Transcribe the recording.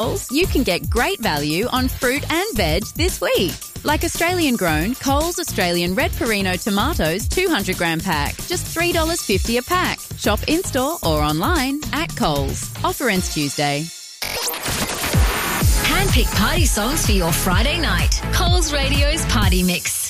You can get great value on fruit and veg this week. Like Australian-grown Coles Australian Red Perino tomatoes 200-gram pack, just $3.50 a pack. Shop in-store or online at Coles. Offer ends Tuesday. Handpick party songs for your Friday night. Coles Radio's Party Mix.